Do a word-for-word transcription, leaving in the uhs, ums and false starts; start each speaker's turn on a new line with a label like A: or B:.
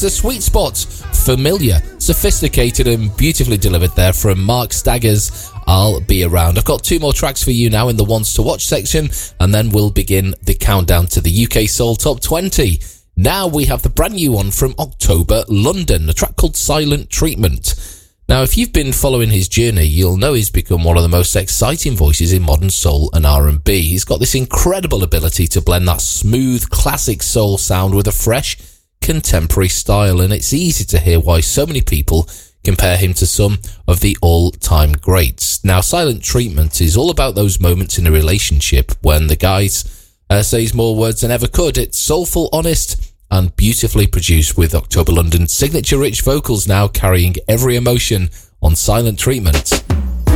A: the sweet spot. Familiar, sophisticated and beautifully delivered there from Mark Staggers. I'll Be Around. I've got two more tracks for you now in the ones to watch section, and then we'll begin the countdown to the U K Soul Top twenty. Now we have the brand new one from October London, a track called Silent Treatment. Now, if you've been following his journey, you'll know he's become one of the most exciting voices in modern soul and R and B. He's got this incredible ability to blend that smooth, classic soul sound with a fresh, contemporary style, and it's easy to hear why so many people compare him to some of the all-time greats. Now, Silent Treatment is all about those moments in a relationship when the guys uh, says more words than ever could. It's soulful, honest, and beautifully produced with October London's signature rich vocals now carrying every emotion on Silent Treatment.